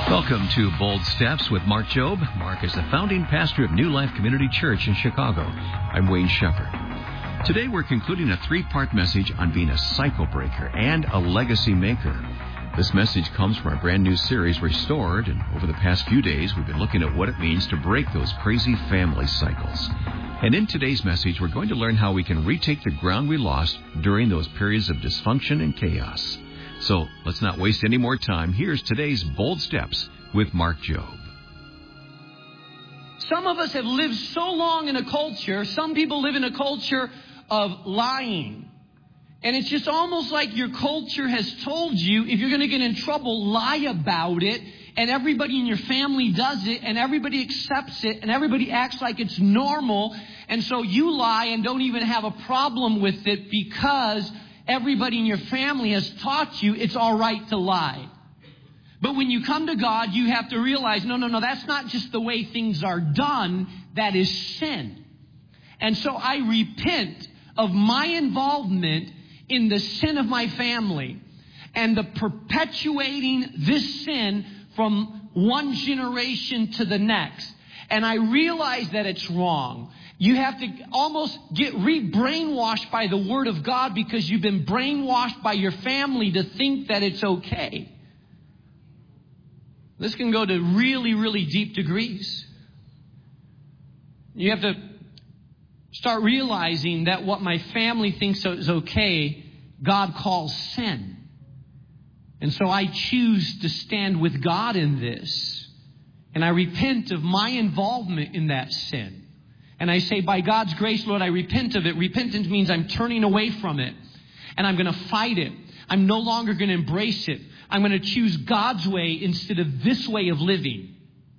Welcome to Bold Steps with Mark Jobe. Mark is the founding pastor of New Life Community Church in Chicago. I'm Wayne Shepherd. Today we're concluding a three-part message on being a cycle breaker and a legacy maker. This message comes from our brand new series, Restored, and over the past few days we've been looking at what it means to break those crazy family cycles. And in today's message, we're going to learn how we can retake the ground we lost during those periods of dysfunction and chaos. So let's not waste any more time. Here's today's Bold Steps with Mark Jobe. Some of us have lived so long in a culture, some people live in a culture of lying. And it's just almost like your culture has told you, if you're going to get in trouble, lie about it. And everybody in your family does it, and everybody accepts it, and everybody acts like it's normal. And so you lie and don't even have a problem with it because everybody in your family has taught you it's all right to lie. But when you come to God, you have to realize, no, that's not just the way things are done. That is sin. And so I repent of my involvement in the sin of my family and the perpetuating this sin from one generation to the next. And I realize that it's wrong. You have to almost get re-brainwashed by the Word of God because you've been brainwashed by your family to think that it's okay. This can go to really, really deep degrees. You have to start realizing that what my family thinks is okay, God calls sin. And so I choose to stand with God in this. And I repent of my involvement in that sin. And I say, by God's grace, Lord, I repent of it. Repentance means I'm turning away from it. And I'm going to fight it. I'm no longer going to embrace it. I'm going to choose God's way instead of this way of living.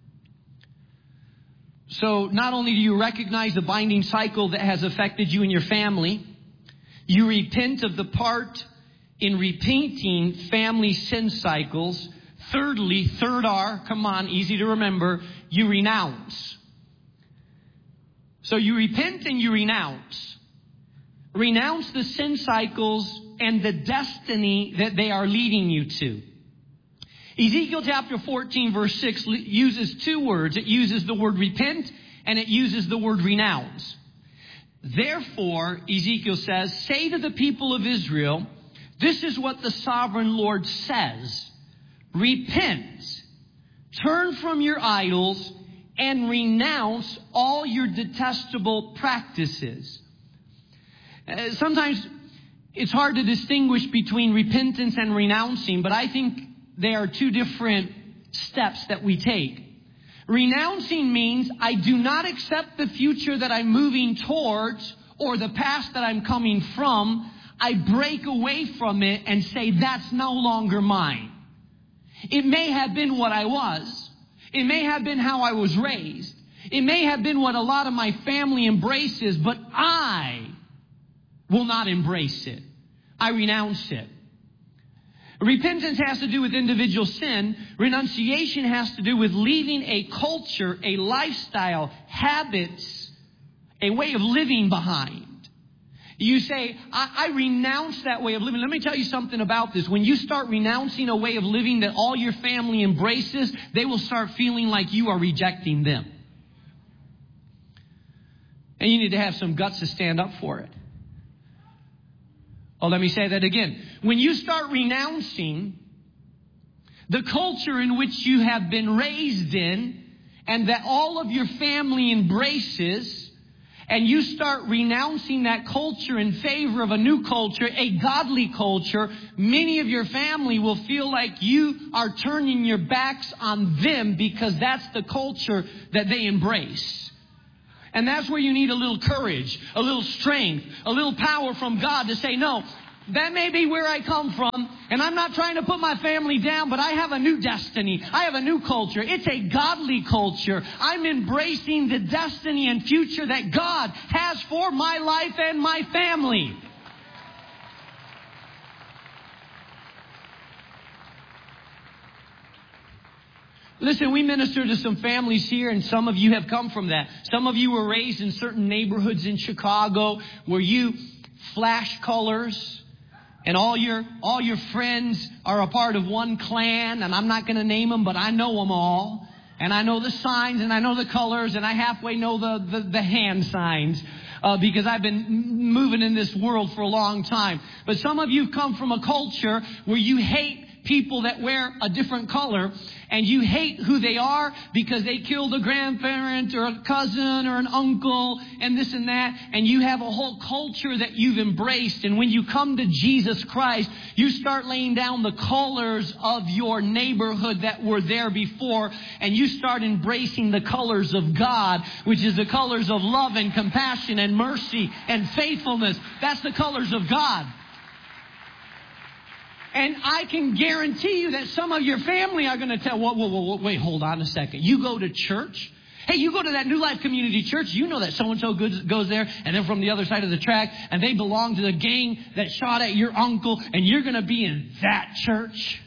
So not only do you recognize the binding cycle that has affected you and your family, you repent of the part in repainting family sin cycles. Thirdly, third R, come on, easy to remember, you renounce. So you repent and you renounce. Renounce the sin cycles and the destiny that they are leading you to. Ezekiel chapter 14 verse 6 uses two words. It uses the word repent and it uses the word renounce. Therefore, Ezekiel says, say to the people of Israel, this is what the sovereign Lord says. Repent, turn from your idols, and renounce all your detestable practices. Sometimes it's hard to distinguish between repentance and renouncing, but I think they are two different steps that we take. Renouncing means I do not accept the future that I'm moving towards or the past that I'm coming from. I break away from it and say that's no longer mine. It may have been what I was. It may have been how I was raised. It may have been what a lot of my family embraces, but I will not embrace it. I renounce it. Repentance has to do with individual sin. Renunciation has to do with leaving a culture, a lifestyle, habits, a way of living behind. You say, I renounce that way of living. Let me tell you something about this. When you start renouncing a way of living that all your family embraces, they will start feeling like you are rejecting them. And you need to have some guts to stand up for it. Oh, let me say that again. When you start renouncing the culture in which you have been raised in and that all of your family embraces, and you start renouncing that culture in favor of a new culture, a godly culture, many of your family will feel like you are turning your backs on them because that's the culture that they embrace. And that's where you need a little courage, a little strength, a little power from God to say, no, that may be where I come from, and I'm not trying to put my family down, but I have a new destiny. I have a new culture. It's a godly culture. I'm embracing the destiny and future that God has for my life and my family. Listen, we minister to some families here, and some of you have come from that. Some of you were raised in certain neighborhoods in Chicago where you flash colors, And all your friends are a part of one clan, and I'm not going to name them, but I know them all. And I know the signs, and I know the colors, and I halfway know the hand signs. Because I've been moving in this world for a long time. But some of you come from a culture where you hate people that wear a different color, and you hate who they are because they killed a grandparent or a cousin or an uncle and this and that, and you have a whole culture that you've embraced. And when you come to Jesus Christ, you start laying down the colors of your neighborhood that were there before, and you start embracing the colors of God, which is the colors of love and compassion and mercy and faithfulness. That's the colors of God. And I can guarantee you that some of your family are going to tell, whoa, wait, hold on a second. You go to church? Hey, you go to that New Life Community Church. You know that so-and-so goes there, and they're from the other side of the track, and they belong to the gang that shot at your uncle, and you're going to be in that church?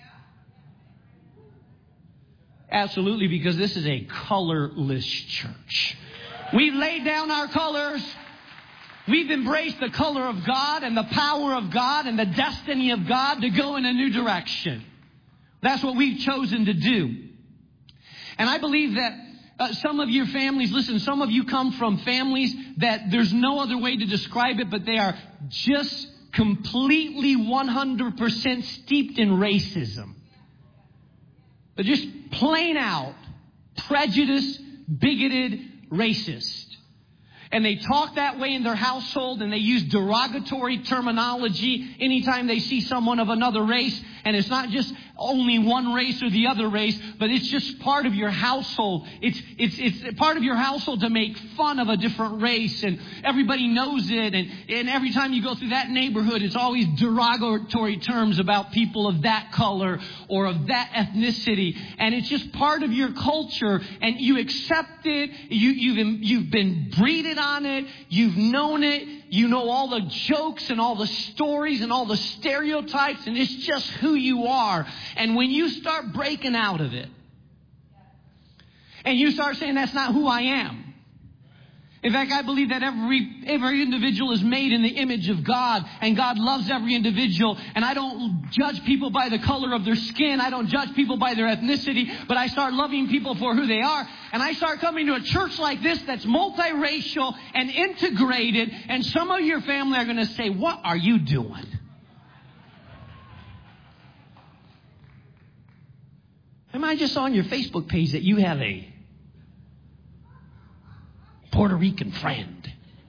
Absolutely, because this is a colorless church. We've laid down our colors. We've embraced the color of God and the power of God and the destiny of God to go in a new direction. That's what we've chosen to do. And I believe that some of your families, listen, some of you come from families that there's no other way to describe it, but they are just completely 100% steeped in racism. They're just plain out prejudiced, bigoted, racist. And they talk that way in their household, and they use derogatory terminology anytime they see someone of another race. And it's not just only one race or the other race, but it's just part of your household. It's part of your household to make fun of a different race, and everybody knows it. And every time you go through that neighborhood, it's always derogatory terms about people of that color or of that ethnicity. And it's just part of your culture, and you accept it. You've been breeded on it. You've known it. You know all the jokes and all the stories and all the stereotypes, and it's just who you are. And when you start breaking out of it, and you start saying, that's not who I am. In fact, I believe that every individual is made in the image of God, and God loves every individual. And I don't judge people by the color of their skin. I don't judge people by their ethnicity, but I start loving people for who they are. And I start coming to a church like this that's multiracial and integrated. And some of your family are going to say, what are you doing? And I just saw on your Facebook page that you have a Puerto Rican friend.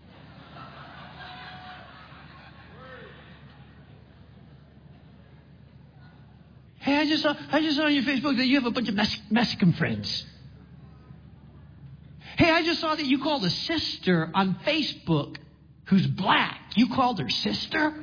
Hey, I just saw on your Facebook that you have a bunch of Mexican friends. Hey, I just saw that you called a sister on Facebook who's black. You called her sister?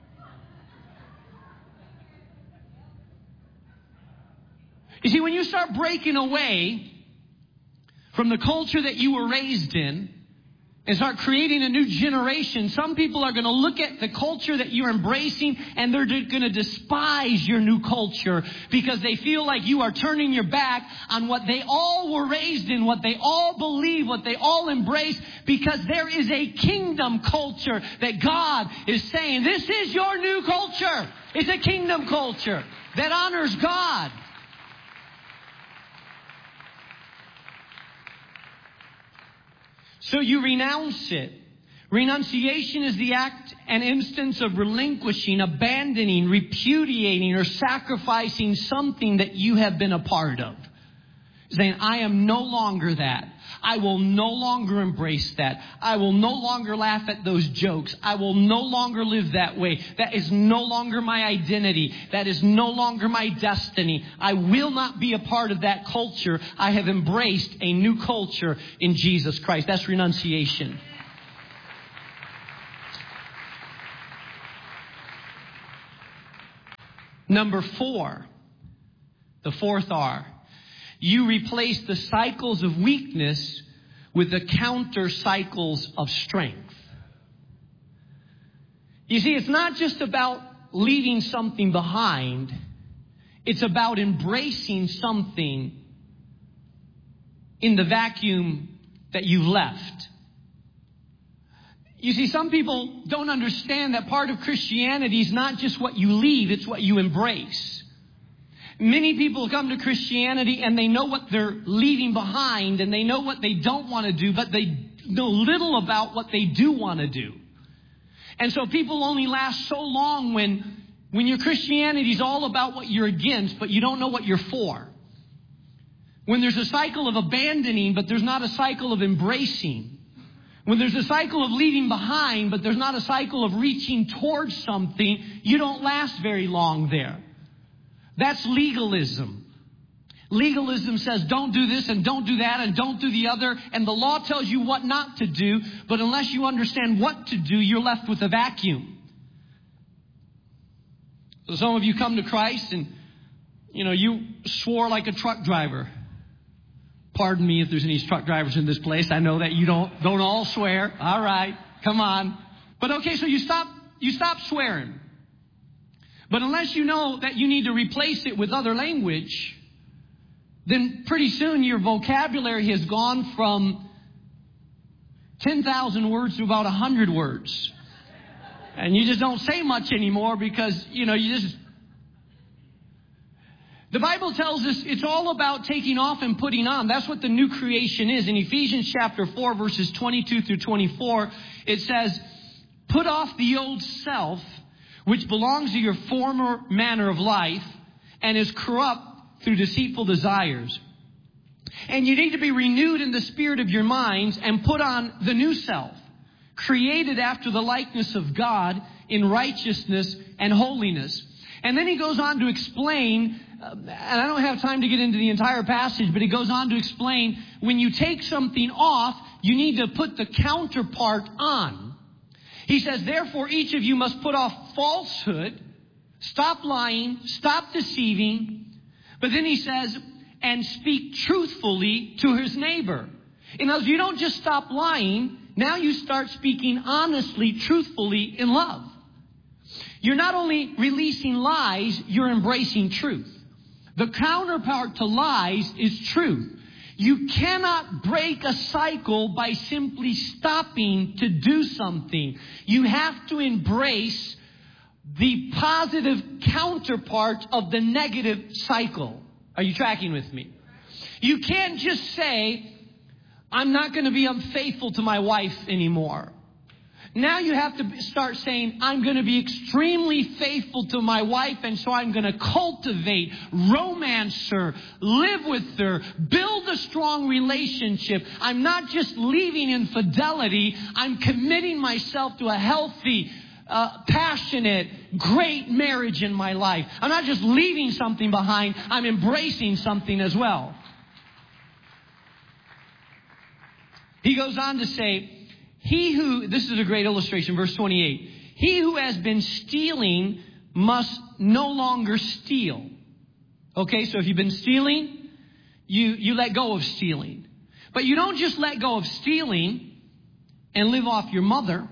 You see, when you start breaking away from the culture that you were raised in and start creating a new generation, some people are going to look at the culture that you're embracing, and they're going to despise your new culture because they feel like you are turning your back on what they all were raised in, what they all believe, what they all embrace, because there is a kingdom culture that God is saying, this is your new culture. It's a kingdom culture that honors God. So you renounce it. Renunciation is the act and instance of relinquishing, abandoning, repudiating, or sacrificing something that you have been a part of. Saying, I am no longer that. I will no longer embrace that. I will no longer laugh at those jokes. I will no longer live that way. That is no longer my identity. That is no longer my destiny. I will not be a part of that culture. I have embraced a new culture in Jesus Christ. That's renunciation. Number 4, the fourth R. You replace the cycles of weakness with the counter cycles of strength. You see, it's not just about leaving something behind. It's about embracing something in the vacuum that you've left. You see, some people don't understand that part of Christianity is not just what you leave, it's what you embrace. Many people come to Christianity and they know what they're leaving behind and they know what they don't want to do, but they know little about what they do want to do. And so people only last so long when your Christianity is all about what you're against, but you don't know what you're for. When there's a cycle of abandoning, but there's not a cycle of embracing. When there's a cycle of leaving behind, but there's not a cycle of reaching towards something, you don't last very long there. That's legalism. Legalism says don't do this and don't do that and don't do the other. And the law tells you what not to do. But unless you understand what to do, you're left with a vacuum. So some of you come to Christ and, you swore like a truck driver. Pardon me if there's any truck drivers in this place. I know that you don't all swear. All right, come on. But okay, so you stop swearing. But unless you know that you need to replace it with other language, then pretty soon your vocabulary has gone from 10,000 words to about 100 words. And you just don't say much anymore because, the Bible tells us it's all about taking off and putting on. That's what the new creation is. In Ephesians chapter 4, verses 22 through 24, it says, put off the old self, which belongs to your former manner of life and is corrupt through deceitful desires. And you need to be renewed in the spirit of your minds and put on the new self, created after the likeness of God in righteousness and holiness. And then he goes on to explain, and I don't have time to get into the entire passage, but he goes on to explain, when you take something off, you need to put the counterpart on. He says, therefore, each of you must put off falsehood, stop lying, stop deceiving. But then he says, and speak truthfully to his neighbor. In other words, you don't just stop lying. Now you start speaking honestly, truthfully in love. You're not only releasing lies, you're embracing truth. The counterpart to lies is truth. You cannot break a cycle by simply stopping to do something. You have to embrace the positive counterpart of the negative cycle. Are you tracking with me? You can't just say, I'm not going to be unfaithful to my wife anymore. Now you have to start saying, I'm going to be extremely faithful to my wife, and so I'm going to cultivate, romance her, live with her, build a strong relationship. I'm not just leaving infidelity. I'm committing myself to a healthy, passionate, great marriage in my life. I'm not just leaving something behind. I'm embracing something as well. He goes on to say, this is a great illustration, verse 28. He who has been stealing must no longer steal. Okay, so if you've been stealing, you let go of stealing. But you don't just let go of stealing and live off your mother.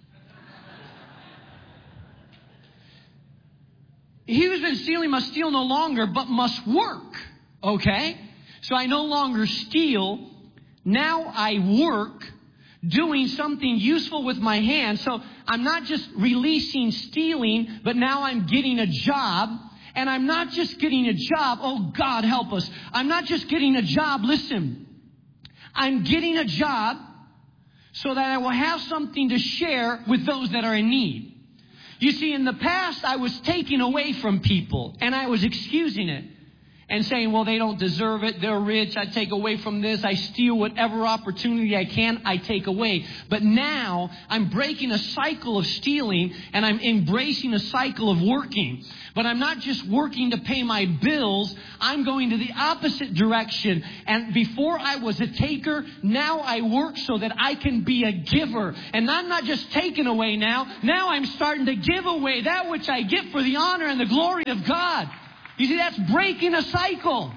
He who's been stealing must steal no longer, but must work. Okay? So I no longer steal. Now I work, doing something useful with my hands. So I'm not just releasing stealing, but now I'm getting a job. And I'm not just getting a job. Oh, God, help us. I'm not just getting a job. Listen, I'm getting a job so that I will have something to share with those that are in need. You see, in the past, I was taking away from people and I was excusing it and saying, well, they don't deserve it. They're rich. I take away from this. I steal whatever opportunity I can. I take away. But now I'm breaking a cycle of stealing and I'm embracing a cycle of working. But I'm not just working to pay my bills. I'm going to the opposite direction. And before I was a taker, now I work so that I can be a giver. And I'm not just taking away now. Now I'm starting to give away that which I get for the honor and the glory of God. You see, that's breaking a cycle.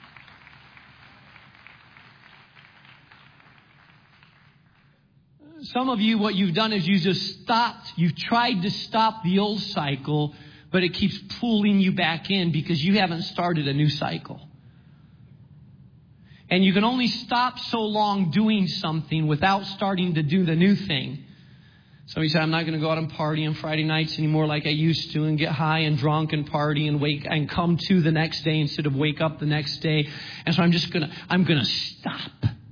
Some of you, what you've done is you just stopped. You've tried to stop the old cycle, but it keeps pulling you back in because you haven't started a new cycle. And you can only stop so long doing something without starting to do the new thing. Some of you say, I'm not going to go out and party on Friday nights anymore like I used to and get high and drunk and party and wake and come to the next day instead of wake up the next day. And so I'm going to stop.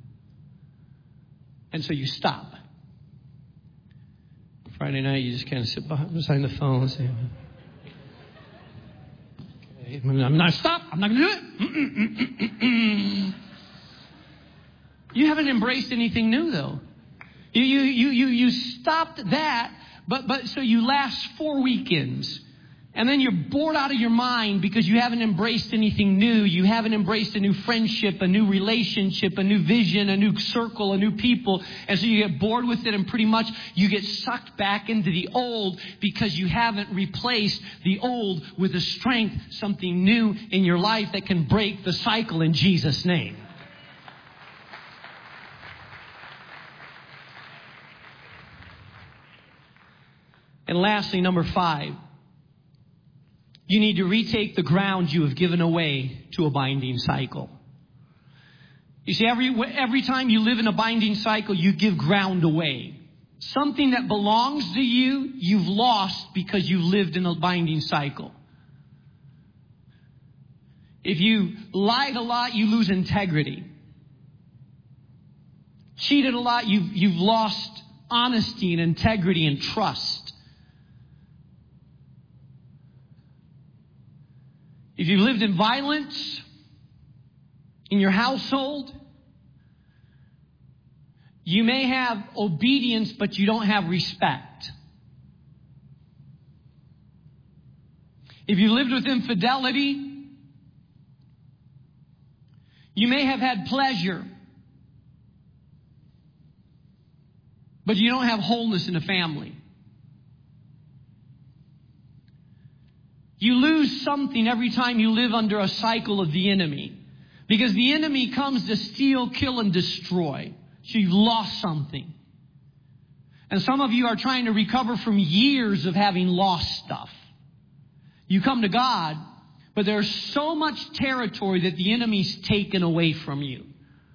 And so you stop. Friday night, you just kind of sit beside the phone and say, okay, I'm not stop. I'm not going to do it. You haven't embraced anything new, though. You stopped that, but so you last 4 weekends. And then you're bored out of your mind because you haven't embraced anything new. You haven't embraced a new friendship, a new relationship, a new vision, a new circle, a new people. And so you get bored with it and pretty much you get sucked back into the old because you haven't replaced the old with the strength, something new in your life that can break the cycle in Jesus' name. And lastly, number 5. You need to retake the ground you have given away to a binding cycle. You see, every time you live in a binding cycle, you give ground away. Something that belongs to you, you've lost because you lived in a binding cycle. If you lied a lot, you lose integrity. Cheated a lot, you've lost honesty and integrity and trust. If you've lived in violence in your household, you may have obedience, but you don't have respect. If you lived with infidelity, you may have had pleasure, but you don't have wholeness in a family. You lose something every time you live under a cycle of the enemy. Because the enemy comes to steal, kill, and destroy. So you've lost something. And some of you are trying to recover from years of having lost stuff. You come to God, but there's so much territory that the enemy's taken away from you.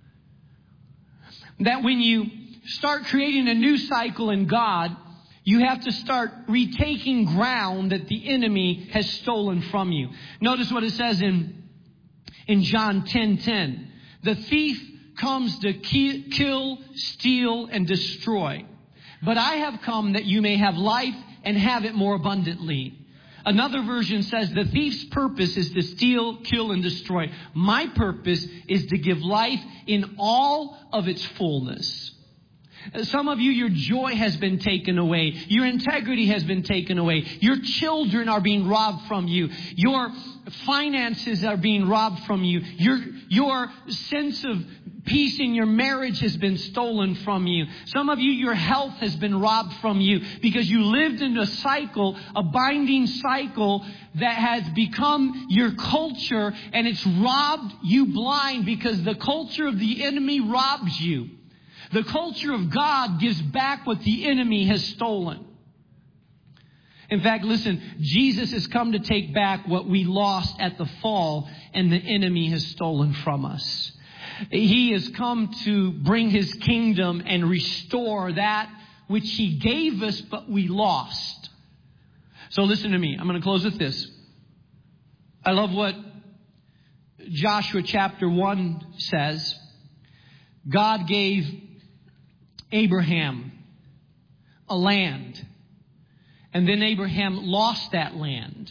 That when you start creating a new cycle in God, you have to start retaking ground that the enemy has stolen from you. Notice what it says in John 10:10. The thief comes to kill, steal, and destroy. But I have come that you may have life and have it more abundantly. Another version says the thief's purpose is to steal, kill, and destroy. My purpose is to give life in all of its fullness. Some of you, your joy has been taken away. Your integrity has been taken away. Your children are being robbed from you. Your finances are being robbed from you. Your sense of peace in your marriage has been stolen from you. Some of you, your health has been robbed from you because you lived in a cycle, a binding cycle that has become your culture, and it's robbed you blind because the culture of the enemy robs you. The culture of God gives back what the enemy has stolen. In fact, listen, Jesus has come to take back what we lost at the fall and the enemy has stolen from us. He has come to bring his kingdom and restore that which he gave us but we lost. So listen to me. I'm going to close with this. I love what Joshua chapter 1 says. God gave Abraham a land. And then Abraham lost that land.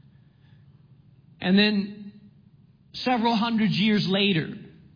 And then several hundred years later,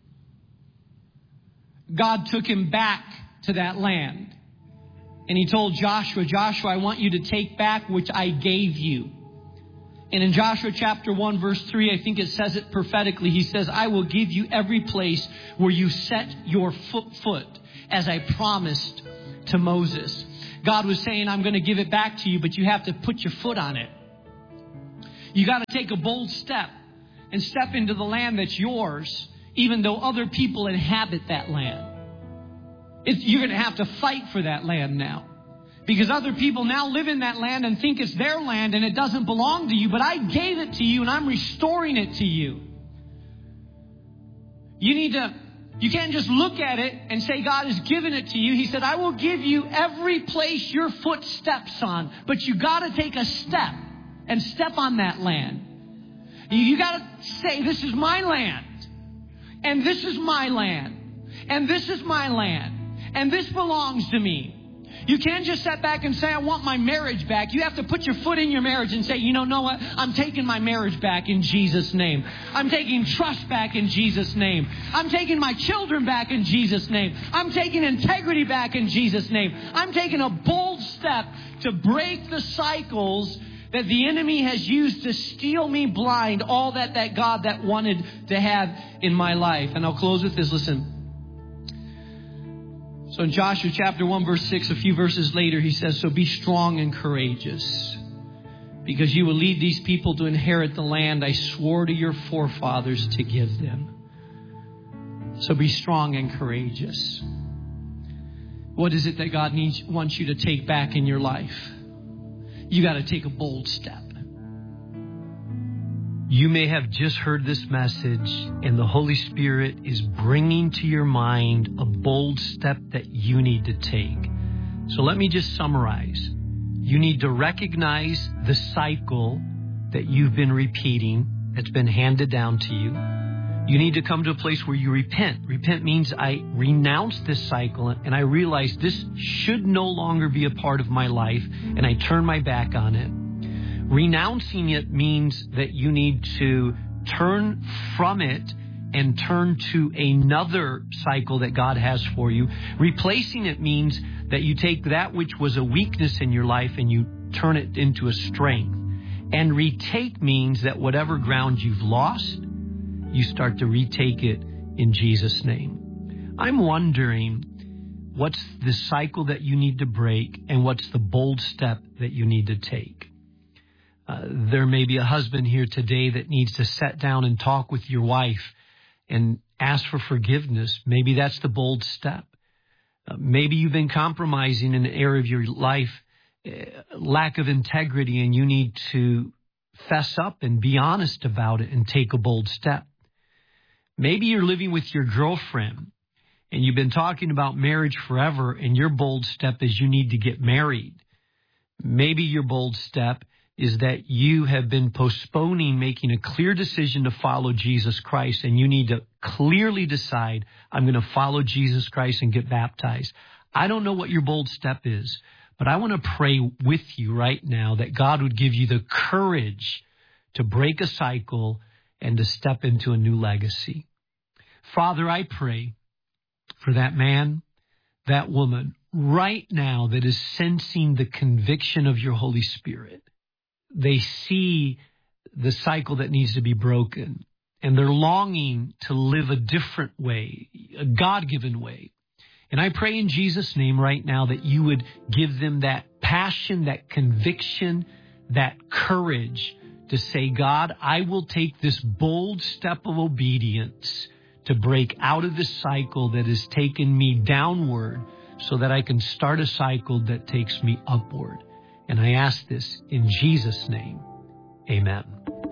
God took him back to that land. And he told Joshua, Joshua, I want you to take back which I gave you. And in Joshua chapter 1, verse 3, I think it says it prophetically. He says, I will give you every place where you set your foot, as I promised to Moses. God was saying, I'm going to give it back to you, but you have to put your foot on it. You got to take a bold step and step into the land that's yours, even though other people inhabit that land. You're going to have to fight for that land now. Because other people now live in that land and think it's their land and it doesn't belong to you. But I gave it to you and I'm restoring it to you. You need to You can't just look at it and say God has given it to you. He said, I will give you every place your foot steps on. But you got to take a step and step on that land. You got to say, this is my land. And this is my land. And this is my land. And this belongs to me. You can't just sit back and say, I want my marriage back. You have to put your foot in your marriage and say, you know what? I'm taking my marriage back in Jesus' name. I'm taking trust back in Jesus' name. I'm taking my children back in Jesus' name. I'm taking integrity back in Jesus' name. I'm taking a bold step to break the cycles that the enemy has used to steal me blind, all that God that wanted to have in my life. And I'll close with this. Listen. So in Joshua chapter 1, verse 6, a few verses later, he says, so be strong and courageous, because you will lead these people to inherit the land I swore to your forefathers to give them. So be strong and courageous. What is it that God wants you to take back in your life? You got to take a bold step. You may have just heard this message, and the Holy Spirit is bringing to your mind a bold step that you need to take. So let me just summarize. You need to recognize the cycle that you've been repeating, that's been handed down to you. You need to come to a place where you repent. Repent means I renounce this cycle and I realize this should no longer be a part of my life, and I turn my back on it. Renouncing it means that you need to turn from it and turn to another cycle that God has for you. Replacing it means that you take that which was a weakness in your life and you turn it into a strength. And retake means that whatever ground you've lost, you start to retake it in Jesus' name. I'm wondering, what's the cycle that you need to break and what's the bold step that you need to take? There may be a husband here today that needs to sit down and talk with your wife and ask for forgiveness. Maybe that's the bold step. Maybe you've been compromising in an area of your life, lack of integrity, and you need to fess up and be honest about it and take a bold step. Maybe you're living with your girlfriend and you've been talking about marriage forever, and your bold step is you need to get married. Maybe your bold step is that you have been postponing making a clear decision to follow Jesus Christ, and you need to clearly decide, I'm going to follow Jesus Christ and get baptized. I don't know what your bold step is, but I want to pray with you right now that God would give you the courage to break a cycle and to step into a new legacy. Father, I pray for that man, that woman right now that is sensing the conviction of your Holy Spirit. They see the cycle that needs to be broken, and they're longing to live a different way, a God-given way. And I pray in Jesus' name right now that you would give them that passion, that conviction, that courage to say, God, I will take this bold step of obedience to break out of this cycle that has taken me downward so that I can start a cycle that takes me upward. And I ask this in Jesus' name. Amen.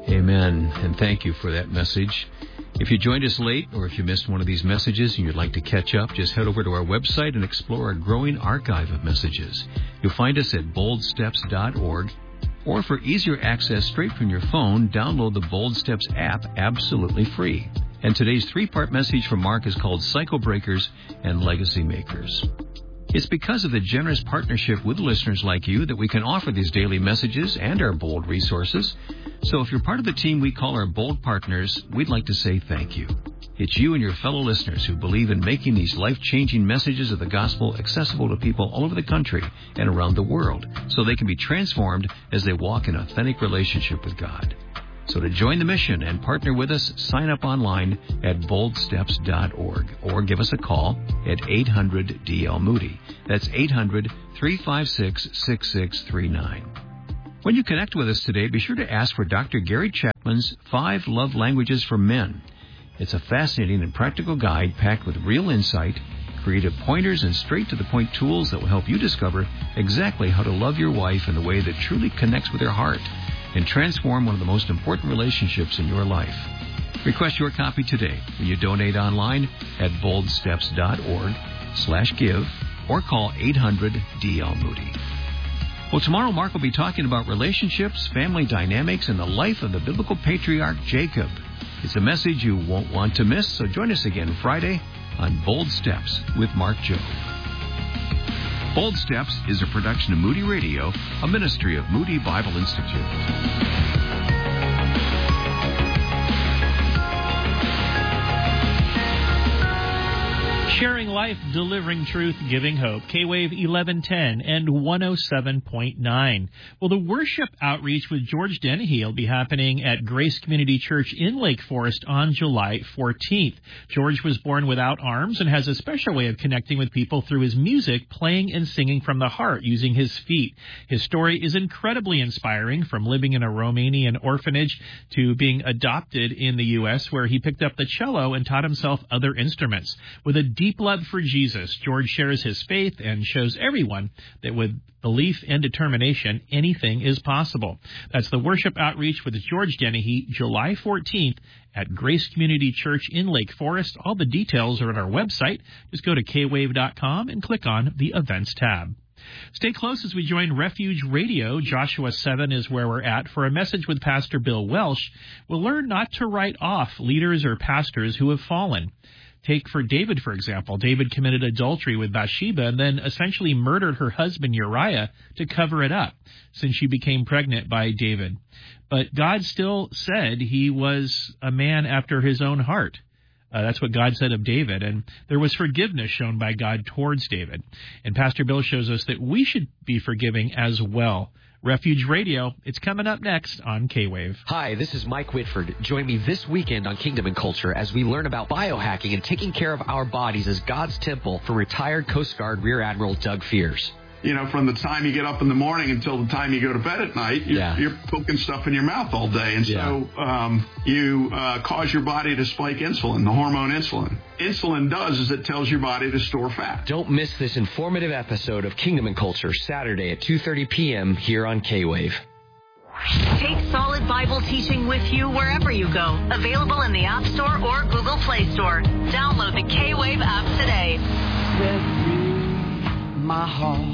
Amen. And thank you for that message. If you joined us late or if you missed one of these messages and you'd like to catch up, just head over to our website and explore our growing archive of messages. You'll find us at boldsteps.org, or for easier access straight from your phone, download the Bold Steps app absolutely free. And today's three-part message from Mark is called Cycle Breakers and Legacy Makers. It's because of the generous partnership with listeners like you that we can offer these daily messages and our bold resources. So if you're part of the team we call our Bold Partners, we'd like to say thank you. It's you and your fellow listeners who believe in making these life-changing messages of the gospel accessible to people all over the country and around the world so they can be transformed as they walk in authentic relationship with God. So to join the mission and partner with us, sign up online at boldsteps.org or give us a call at 800-DL-MOODY. That's 800-356-6639. When you connect with us today, be sure to ask for Dr. Gary Chapman's 5 Love Languages for Men. It's a fascinating and practical guide packed with real insight, creative pointers, and straight-to-the-point tools that will help you discover exactly how to love your wife in the way that truly connects with her heart and transform one of the most important relationships in your life. Request your copy today when you donate online at boldsteps.org/give or call 800-DL Moody. Well, tomorrow Mark will be talking about relationships, family dynamics, and the life of the biblical patriarch Jacob. It's a message you won't want to miss, so join us again Friday on Bold Steps with Mark Jobe. Bold Steps is a production of Moody Radio, a ministry of Moody Bible Institute. Sharing life, delivering truth, giving hope. K-Wave 1110 and 107.9. Well, the worship outreach with George Dennehy will be happening at Grace Community Church in Lake Forest on July 14th. George was born without arms and has a special way of connecting with people through his music, playing and singing from the heart using his feet. His story is incredibly inspiring, from living in a Romanian orphanage to being adopted in the U.S., where he picked up the cello and taught himself other instruments. With a deep love for Jesus, George shares his faith and shows everyone that with belief and determination, anything is possible. That's the worship outreach with George Dennehy, July 14th at Grace Community Church in Lake Forest. All the details are on our website. Just go to kwave.com and click on the Events tab. Stay close as we join Refuge Radio. Joshua 7 is where we're at for a message with Pastor Bill Welsh. We'll learn not to write off leaders or pastors who have fallen. Take for David, for example. David committed adultery with Bathsheba and then essentially murdered her husband Uriah to cover it up, since she became pregnant by David. But God still said he was a man after his own heart. That's what God said of David, and there was forgiveness shown by God towards David. And Pastor Bill shows us that we should be forgiving as well. Refuge Radio, it's coming up next on K-Wave. Hi, this is Mike Whitford. Join me this weekend on Kingdom and Culture as we learn about biohacking and taking care of our bodies as God's temple from retired Coast Guard Rear Admiral Doug Fears. You know, from the time you get up in the morning until the time you go to bed at night, you're poking stuff in your mouth all day. And so you cause your body to spike insulin, the hormone insulin. Insulin does is it tells your body to store fat. Don't miss this informative episode of Kingdom and Culture, Saturday at 2:30 p.m. here on K-Wave. Take solid Bible teaching with you wherever you go. Available in the App Store or Google Play Store. Download the K-Wave app today. Set free my heart.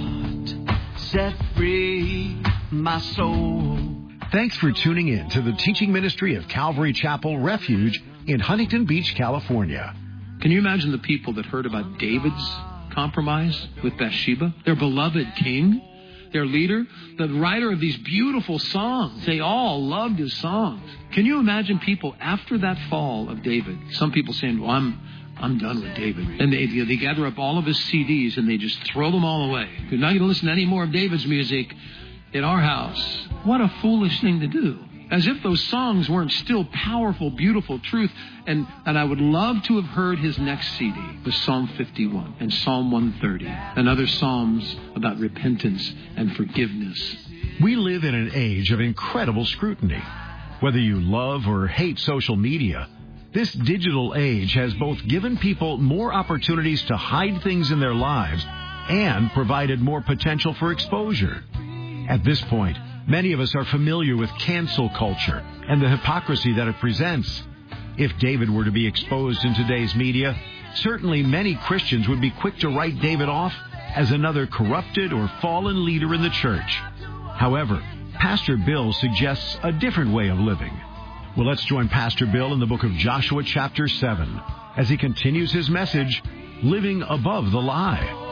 Set free my soul. Thanks for tuning in to the teaching ministry of Calvary Chapel Refuge in Huntington Beach, California. Can you imagine the people that heard about David's compromise with Bathsheba? Their beloved king, their leader, the writer of these beautiful songs. They all loved his songs. Can you imagine people after that fall of David? Some people saying, well, I'm done with David. And they gather up all of his CDs and they just throw them all away. You're not going to listen to any more of David's music in our house. What a foolish thing to do. As if those songs weren't still powerful, beautiful truth. And I would love to have heard his next CD, was Psalm 51 and Psalm 130 and other psalms about repentance and forgiveness. We live in an age of incredible scrutiny. Whether you love or hate social media, this digital age has both given people more opportunities to hide things in their lives and provided more potential for exposure. At this point, many of us are familiar with cancel culture and the hypocrisy that it presents. If David were to be exposed in today's media, certainly many Christians would be quick to write David off as another corrupted or fallen leader in the church. However, Pastor Bill suggests a different way of living. Well, let's join Pastor Bill in the book of Joshua chapter 7 as he continues his message, Living Above the Lie.